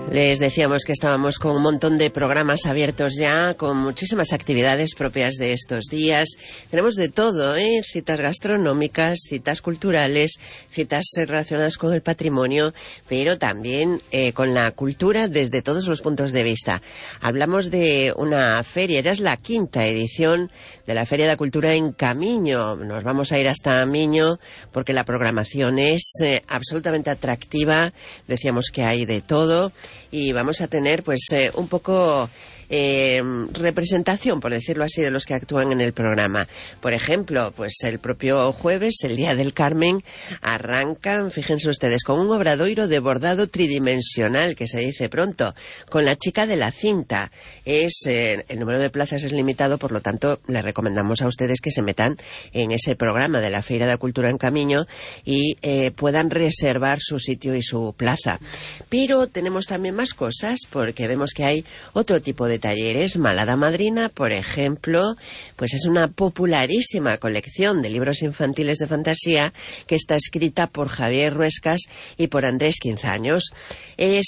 Les decíamos que estábamos con un montón de programas abiertos ya, con muchísimas actividades propias de estos días. Tenemos de todo, citas gastronómicas, citas culturales, citas relacionadas con el patrimonio, pero también con la cultura desde todos los puntos de vista. Hablamos de una feria, ya es la 5ª edición de la Feria de la Cultura en Camiño. Nos vamos a ir hasta Miño porque la programación es absolutamente atractiva. Decíamos que hay de todo. Y vamos a tener pues un poco representación, por decirlo así, de los que actúan en el programa. Por ejemplo, pues el propio jueves, el Día del Carmen, arrancan, fíjense ustedes, con un obradoiro de bordado tridimensional, que se dice pronto, con la chica de la cinta. El número de plazas es limitado, por lo tanto, les recomendamos a ustedes que se metan en ese programa de la Feira de la Cultura en Camiño y puedan reservar su sitio y su plaza. Pero tenemos también más cosas, porque vemos que hay otro tipo de talleres. Malada Madrina, por ejemplo, pues es una popularísima colección de libros infantiles de fantasía que está escrita por Javier Ruescas y por Andrés Quinzaños. Es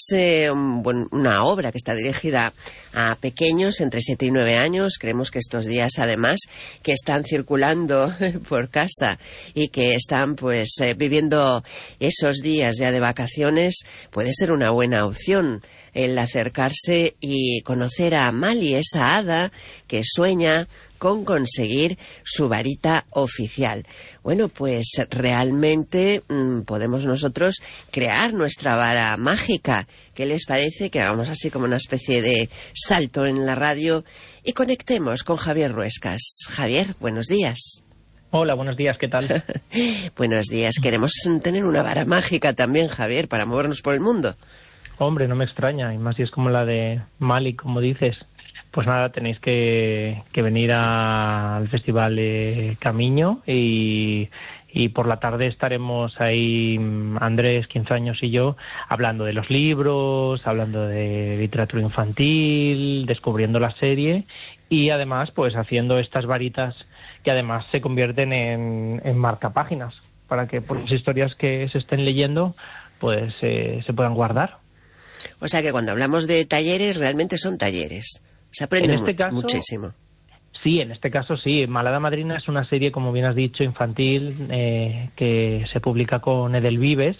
una obra que está dirigida a pequeños entre 7 y 9 años. Creemos que estos días, además, que están circulando por casa y que están pues viviendo esos días ya de vacaciones, puede ser una buena opción el acercarse y conocer a Mali, esa hada que sueña con conseguir su varita oficial. Bueno, pues realmente podemos nosotros crear nuestra vara mágica. ¿Qué les parece que hagamos así como una especie de salto en la radio y conectemos con Javier Ruescas? Javier, buenos días. Hola, buenos días, ¿qué tal? Buenos días. Queremos tener una vara mágica también, Javier, para movernos por el mundo. Hombre, no me extraña, y más si es como la de Mali, como dices. Pues nada, tenéis que venir al Festival de Camiño y por la tarde estaremos ahí, Andrés Quinzaños y yo, hablando de los libros, hablando de literatura infantil, descubriendo la serie y además pues haciendo estas varitas que además se convierten en marcapáginas para que por las historias que se estén leyendo pues se puedan guardar. O sea que cuando hablamos de talleres, realmente son talleres. Se aprende muchísimo. Sí, en este caso sí. Malada Madrina es una serie, como bien has dicho, infantil, que se publica con Edelvives.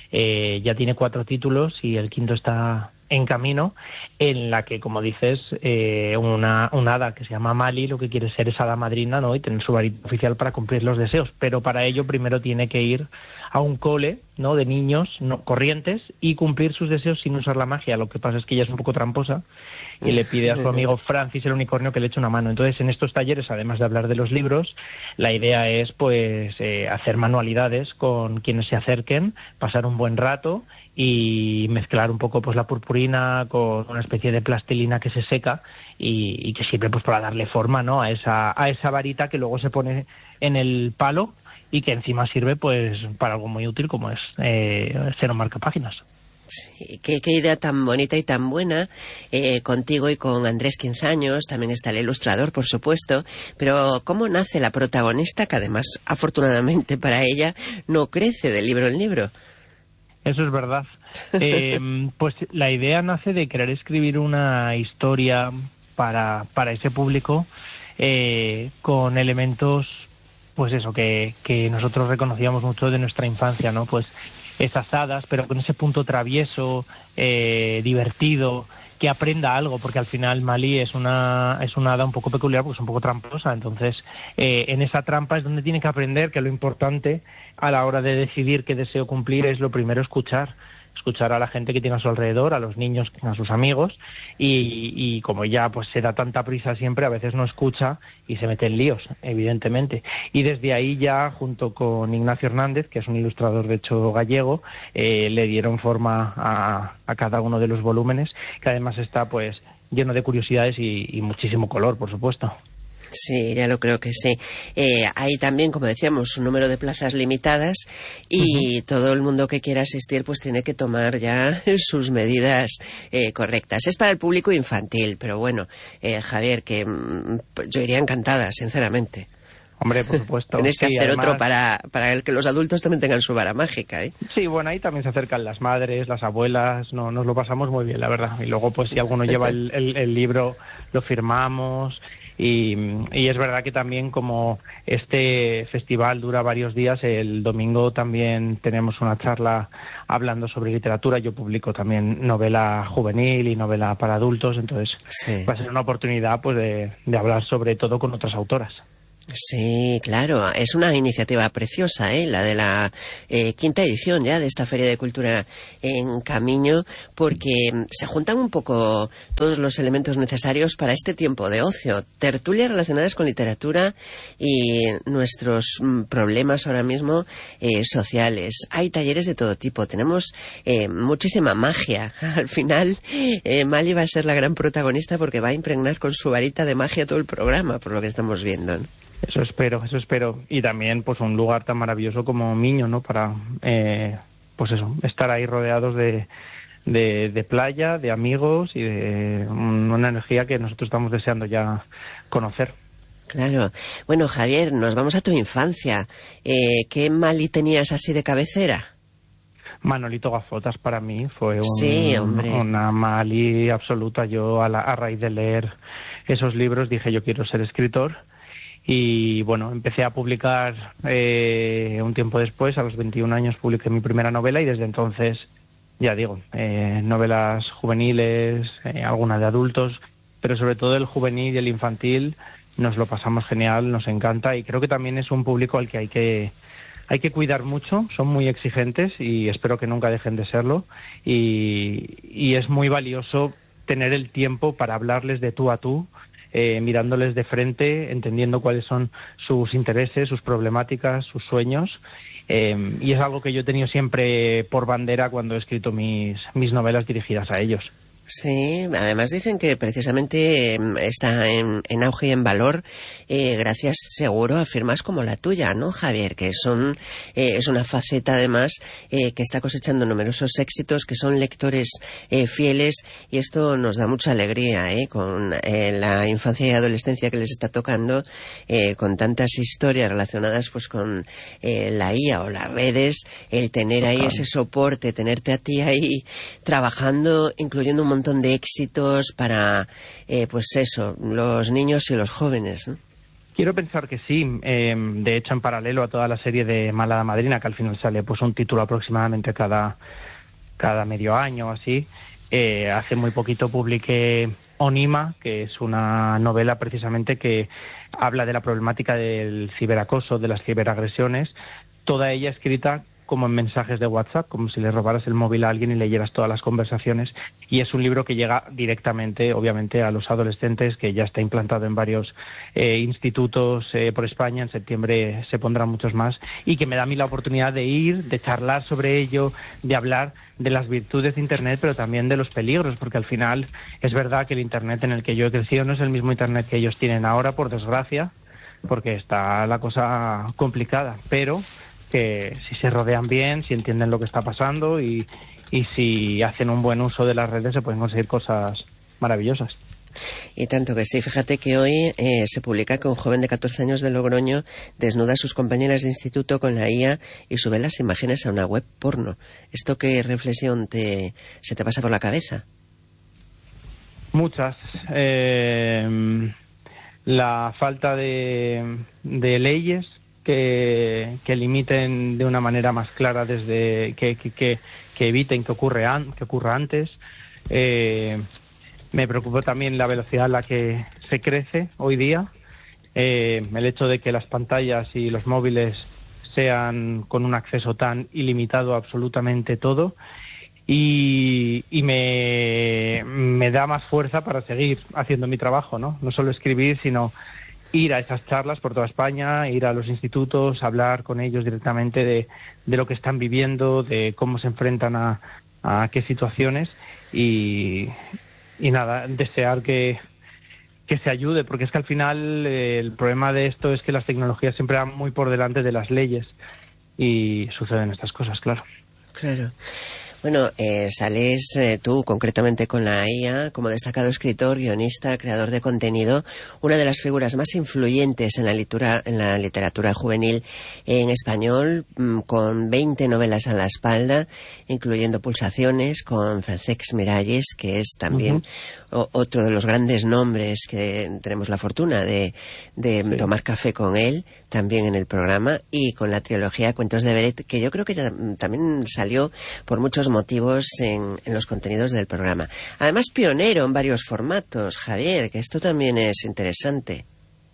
Ya tiene 4 títulos y el 5º está en camino, en la que, como dices, una hada que se llama Mali lo que quiere ser es hada madrina, ¿no? Y tener su varita oficial para cumplir los deseos. Pero para ello primero tiene que ir a un cole, ¿no?, de niños corrientes y cumplir sus deseos sin usar la magia. Lo que pasa es que ella es un poco tramposa y le pide a su amigo Francis el unicornio que le eche una mano. Entonces, en estos talleres, además de hablar de los libros, la idea es pues hacer manualidades con quienes se acerquen, pasar un buen rato y mezclar un poco pues la purpurina con una especie de plastilina que se seca y que sirve pues para darle forma, ¿no?, a esa varita que luego se pone en el palo y que encima sirve pues para algo muy útil como es ser un marcapáginas. Sí, qué idea tan bonita y tan buena, contigo y con Andrés Quinzaños, también está el ilustrador, por supuesto, pero ¿cómo nace la protagonista, que además, afortunadamente para ella, no crece de libro en libro? Eso es verdad. Pues la idea nace de querer escribir una historia para ese público con elementos, pues eso, que nosotros reconocíamos mucho de nuestra infancia, ¿no? Pues esas hadas, pero con ese punto travieso, divertido, que aprenda algo, porque al final Mali es una hada un poco peculiar, porque es un poco tramposa. Entonces, en esa trampa es donde tiene que aprender que lo importante a la hora de decidir qué deseo cumplir es lo primero escuchar a la gente que tiene a su alrededor, a los niños, a sus amigos, y como ya pues se da tanta prisa siempre, a veces no escucha y se mete en líos, evidentemente. Y desde ahí ya, junto con Ignacio Hernández, que es un ilustrador de hecho gallego, le dieron forma a cada uno de los volúmenes, que además está pues lleno de curiosidades y muchísimo color, por supuesto. Sí, ya lo creo que sí. Hay también, como decíamos, un número de plazas limitadas y todo el mundo que quiera asistir pues tiene que tomar ya sus medidas correctas. Es para el público infantil, pero bueno, Javier, que yo iría encantada, sinceramente. Hombre, por supuesto. Tenéis que hacer además, otro para el que los adultos también tengan su vara mágica, ¿eh? Sí, bueno, ahí también se acercan las madres, las abuelas, no, nos lo pasamos muy bien, la verdad. Y luego, pues si alguno lleva el libro, lo firmamos. Y es verdad que también, como este festival dura varios días, el domingo también tenemos una charla hablando sobre literatura. Yo publico también novela juvenil y novela para adultos, entonces Sí. va a ser una oportunidad pues de hablar sobre todo con otras autoras. Sí, claro, es una iniciativa preciosa, la de la quinta edición ya de esta Feria de Cultura en Camiño, porque se juntan un poco todos los elementos necesarios para este tiempo de ocio, tertulias relacionadas con literatura y nuestros problemas ahora mismo sociales. Hay talleres de todo tipo, tenemos muchísima magia. Al final, Mali va a ser la gran protagonista porque va a impregnar con su varita de magia todo el programa, por lo que estamos viendo, ¿no? Eso espero. Y también, pues, un lugar tan maravilloso como Miño, ¿no? Para, pues eso, estar ahí rodeados de playa, de amigos y de una energía que nosotros estamos deseando ya conocer. Claro. Bueno, Javier, nos vamos a tu infancia. ¿Qué Mali tenías así de cabecera? Manolito Gafotas para mí fue Sí, hombre. una Mali absoluta. Yo, a raíz de leer esos libros, dije, yo quiero ser escritor. Y bueno, empecé a publicar un tiempo después, a los 21 años publiqué mi primera novela y desde entonces, ya digo, novelas juveniles, algunas de adultos, pero sobre todo el juvenil y el infantil nos lo pasamos genial, nos encanta y creo que también es un público al que hay que cuidar mucho, son muy exigentes y espero que nunca dejen de serlo y es muy valioso tener el tiempo para hablarles de tú a tú, mirándoles de frente, entendiendo cuáles son sus intereses, sus problemáticas, sus sueños. Y es algo que yo he tenido siempre por bandera cuando he escrito mis novelas dirigidas a ellos. Sí, además dicen que precisamente está en auge y en valor gracias seguro a firmas como la tuya, ¿no, Javier? Que es una faceta además que está cosechando numerosos éxitos, que son lectores fieles y esto nos da mucha alegría con la infancia y adolescencia que les está tocando, con tantas historias relacionadas pues con la IA o las redes, el tener ahí ese soporte, tenerte a ti ahí trabajando, incluyendo un montón de éxitos para, pues eso, los niños y los jóvenes, ¿no? Quiero pensar que sí. De hecho, en paralelo a toda la serie de Malada Madrina, que al final sale pues un título aproximadamente cada medio año o así, hace muy poquito publiqué Onima, que es una novela precisamente que habla de la problemática del ciberacoso, de las ciberagresiones, toda ella escrita como en mensajes de WhatsApp, como si le robaras el móvil a alguien y leyeras todas las conversaciones. Y es un libro que llega directamente, obviamente, a los adolescentes, que ya está implantado en varios institutos por España. En septiembre se pondrán muchos más. Y que me da a mí la oportunidad de ir, de charlar sobre ello, de hablar de las virtudes de Internet, pero también de los peligros, porque al final es verdad que el Internet en el que yo he crecido no es el mismo Internet que ellos tienen ahora, por desgracia, porque está la cosa complicada. Pero que si se rodean bien, si entienden lo que está pasando y si hacen un buen uso de las redes se pueden conseguir cosas maravillosas. Y tanto que sí, fíjate que hoy se publica que un joven de 14 años de Logroño desnuda a sus compañeras de instituto con la IA y sube las imágenes a una web porno. ¿Esto qué reflexión se te pasa por la cabeza? Muchas. La falta de leyes que limiten de una manera más clara desde que eviten que ocurra antes. Me preocupa también la velocidad a la que se crece hoy día, el hecho de que las pantallas y los móviles sean con un acceso tan ilimitado a absolutamente todo y me da más fuerza para seguir haciendo mi trabajo, ¿no? No solo escribir, sino ir a esas charlas por toda España, ir a los institutos, hablar con ellos directamente de lo que están viviendo, de cómo se enfrentan a qué situaciones y nada, desear que se ayude, porque es que al final el problema de esto es que las tecnologías siempre van muy por delante de las leyes y suceden estas cosas, claro. Claro. Bueno, sales tú concretamente con la IA como destacado escritor, guionista, creador de contenido, una de las figuras más influyentes en la literatura juvenil en español, con 20 novelas a la espalda, incluyendo Pulsaciones, con Francesc Miralles, que es también otro de los grandes nombres que tenemos la fortuna de tomar café con él, también en el programa, y con la trilogía Cuentos de Beret, que yo creo que también salió por muchos motivos en los contenidos del programa. Además, pionero en varios formatos, Javier, que esto también es interesante.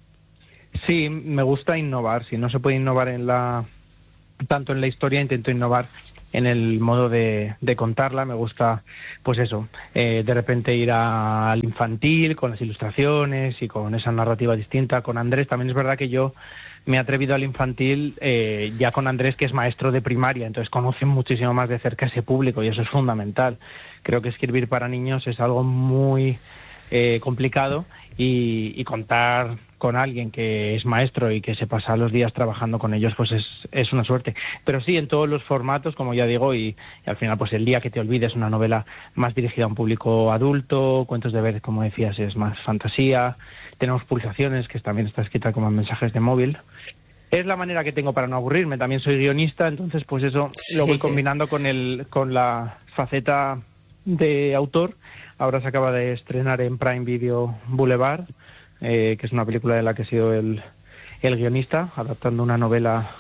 Sí, me gusta innovar. Si no se puede innovar tanto en la historia, intento innovar en el modo de contarla. Me gusta, pues eso, de repente ir al infantil con las ilustraciones y con esa narrativa distinta. Con Andrés también es verdad que yo me he atrevido al infantil ya con Andrés, que es maestro de primaria, entonces conoce muchísimo más de cerca ese público y eso es fundamental. Creo que escribir para niños es algo muy complicado y contar con alguien que es maestro y que se pasa los días trabajando con ellos, pues es una suerte. Pero sí, en todos los formatos, como ya digo, y al final, pues El día que te olvides, una novela más dirigida a un público adulto, Cuentos de Beret, como decías, es más fantasía, tenemos Pulsaciones, que también está escrita como mensajes de móvil. Es la manera que tengo para no aburrirme, también soy guionista, entonces pues eso lo voy combinando con la faceta de autor. Ahora se acaba de estrenar en Prime Video Boulevard, que es una película de la que he sido el guionista, adaptando una novela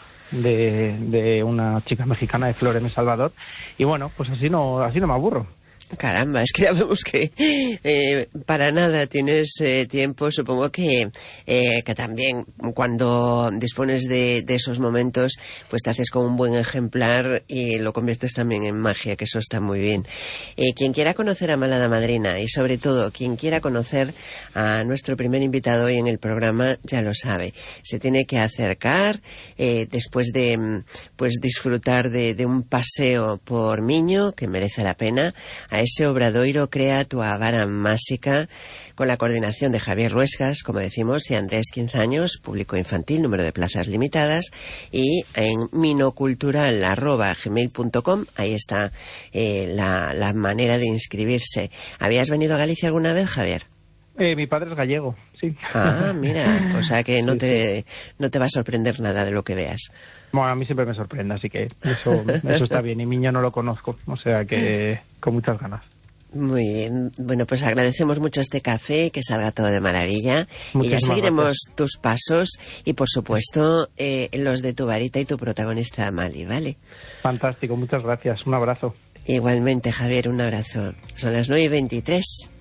de una chica mexicana, de Flor M. Salvador. Y bueno, pues así no me aburro. Caramba, es que ya vemos que para nada tienes tiempo. Supongo que también cuando dispones de esos momentos, pues te haces con un buen ejemplar y lo conviertes también en magia, que eso está muy bien. Quien quiera conocer a Malada Madrina y sobre todo quien quiera conocer a nuestro primer invitado hoy en el programa, ya lo sabe. Se tiene que acercar después de pues disfrutar de un paseo por Miño, que merece la pena, a ese obradoiro Crea Tua Vara Máxica, con la coordinación de Javier Ruescas, como decimos, y Andrés 15 años, público infantil, número de plazas limitadas, y en minocultural@gmail.com, ahí está la manera de inscribirse. ¿Habías venido a Galicia alguna vez, Javier? Mi padre es gallego, sí. Ah, mira, o sea que no te va a sorprender nada de lo que veas. Bueno, a mí siempre me sorprende, así que eso está bien. Y Miño no lo conozco, o sea que con muchas ganas. Muy bien, bueno, pues agradecemos mucho este café, que salga todo de maravilla. Muchísimas y ya seguiremos gracias. Tus pasos y, por supuesto, los de tu varita y tu protagonista Mali, ¿vale? Fantástico, muchas gracias. Un abrazo. Igualmente, Javier, un abrazo. Son las 9:23.